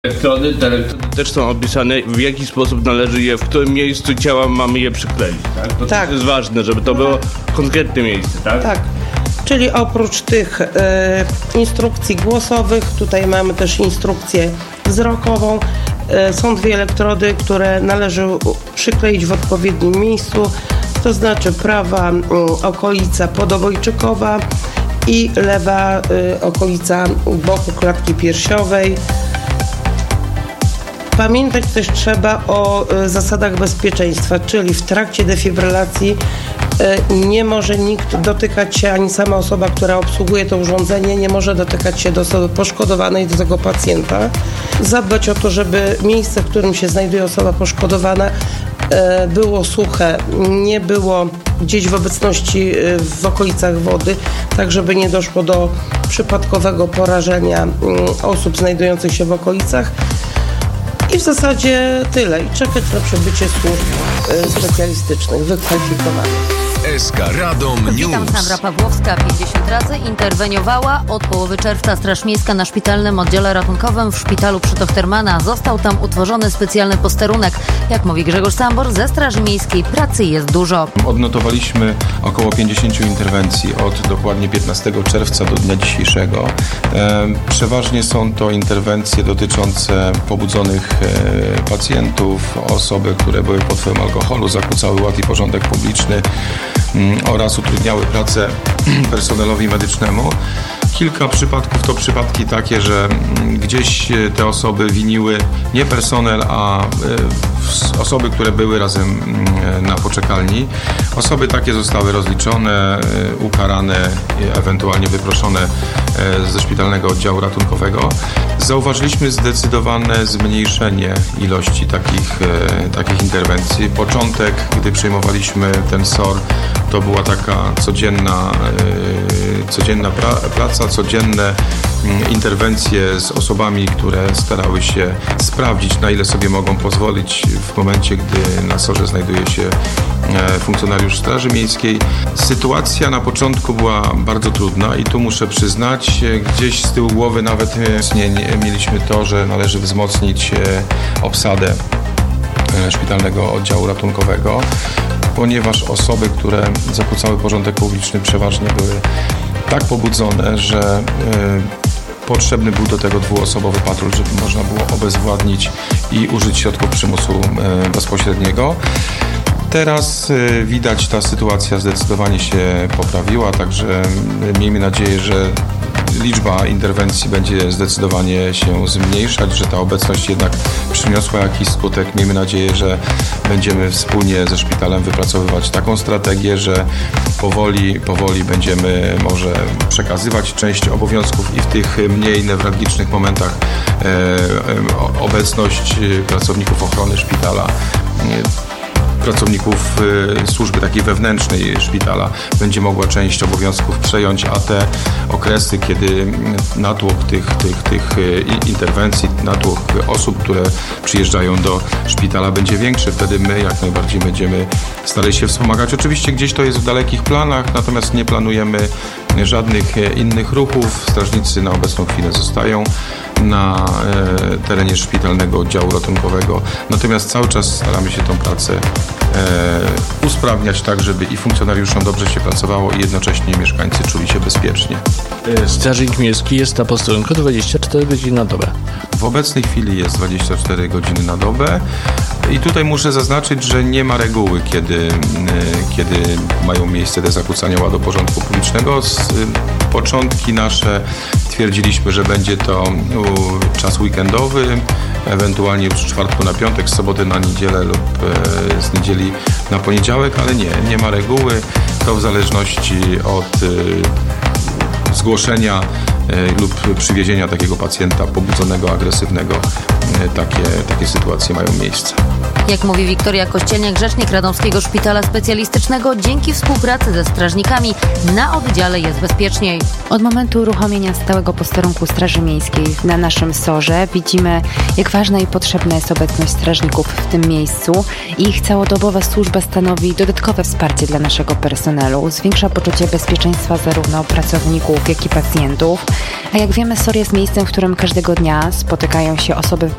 Elektrody też są opisane, w jaki sposób należy je, w którym miejscu ciała mamy je przykleić, tak? To tak. jest ważne, żeby to było konkretne miejsce, tak? Tak. Czyli oprócz tych instrukcji głosowych, tutaj mamy też instrukcję wzrokową. Są dwie elektrody, które należy przykleić w odpowiednim miejscu, to znaczy prawa okolica podobojczykowa i lewa okolica boku klatki piersiowej. Pamiętać też trzeba o zasadach bezpieczeństwa, czyli w trakcie defibrylacji nie może nikt dotykać się, ani sama osoba, która obsługuje to urządzenie, nie może dotykać się do osoby poszkodowanej, do tego pacjenta. Zadbać o to, żeby miejsce, w którym się znajduje osoba poszkodowana, było suche, nie było gdzieś w obecności w okolicach wody, tak żeby nie doszło do przypadkowego porażenia osób znajdujących się w okolicach. I w zasadzie tyle. I czekać na przybycie służb specjalistycznych, wykwalifikowanych. SK Radom News. Witam, Sandra Pawłowska. 50 razy interweniowała. Od połowy czerwca Straż Miejska na szpitalnym oddziale ratunkowym w szpitalu przy Tochtermana. Został tam utworzony specjalny posterunek. Jak mówi Grzegorz Sambor, ze Straży Miejskiej pracy jest dużo. Odnotowaliśmy około 50 interwencji od dokładnie 15 czerwca do dnia dzisiejszego. Przeważnie są to interwencje dotyczące pobudzonych pacjentów, osoby, które były pod wpływem alkoholu, zakłócały ład i porządek publiczny oraz utrudniały pracę personelowi medycznemu. Kilka przypadków to przypadki takie, że gdzieś te osoby winiły nie personel, a osoby, które były razem na poczekalni. Osoby takie zostały rozliczone, ukarane, ewentualnie wyproszone ze szpitalnego oddziału ratunkowego. Zauważyliśmy zdecydowane zmniejszenie ilości takich interwencji. Początek, gdy przejmowaliśmy ten SOR, to była taka codzienna praca, codzienne interwencje z osobami, które starały się sprawdzić, na ile sobie mogą pozwolić w momencie, gdy na SOR-ze znajduje się funkcjonariusz Straży Miejskiej. Sytuacja na początku była bardzo trudna i tu muszę przyznać, gdzieś z tyłu głowy nawet mieliśmy to, że należy wzmocnić obsadę szpitalnego oddziału ratunkowego, ponieważ osoby, które zakłócały porządek publiczny, przeważnie były tak pobudzone, że potrzebny był do tego dwuosobowy patrol, żeby można było obezwładnić i użyć środków przymusu bezpośredniego. Teraz widać, ta sytuacja zdecydowanie się poprawiła, także miejmy nadzieję, że liczba interwencji będzie zdecydowanie się zmniejszać, że ta obecność jednak przyniosła jakiś skutek. Miejmy nadzieję, że będziemy wspólnie ze szpitalem wypracowywać taką strategię, że powoli będziemy może przekazywać część obowiązków i w tych mniej newralgicznych momentach obecność pracowników ochrony szpitala, pracowników służby takiej wewnętrznej szpitala będzie mogła część obowiązków przejąć, a te okresy, kiedy natłok tych interwencji, natłok osób, które przyjeżdżają do szpitala będzie większy, wtedy my jak najbardziej będziemy starali się wspomagać. Oczywiście gdzieś to jest w dalekich planach, natomiast nie planujemy żadnych innych ruchów. Strażnicy na obecną chwilę zostają na terenie szpitalnego oddziału ratunkowego. Natomiast cały czas staramy się tą pracę usprawniać tak, żeby i funkcjonariuszom dobrze się pracowało i jednocześnie mieszkańcy czuli się bezpiecznie. Strażnik Miejski jest na posterunku 24 godziny na dobę. W obecnej chwili jest 24 godziny na dobę i tutaj muszę zaznaczyć, że nie ma reguły, kiedy mają miejsce te zakłócania ładu porządku publicznego. Początki nasze twierdziliśmy, że będzie to czas weekendowy, ewentualnie z czwartku na piątek, z soboty na niedzielę lub z niedzieli na poniedziałek, ale nie ma reguły. To w zależności od zgłoszenia lub przywiezienia takiego pacjenta pobudzonego, agresywnego, takie sytuacje mają miejsce. Jak mówi Wiktoria Kościelniak, rzecznik Radomskiego Szpitala Specjalistycznego, dzięki współpracy ze strażnikami na oddziale jest bezpieczniej. Od momentu uruchomienia stałego posterunku Straży Miejskiej na naszym SOR-ze widzimy, jak ważna i potrzebna jest obecność strażników w tym miejscu. Ich całodobowa służba stanowi dodatkowe wsparcie dla naszego personelu, zwiększa poczucie bezpieczeństwa zarówno pracowników, jak i pacjentów. A jak wiemy, SOR jest miejscem, w którym każdego dnia spotykają się osoby w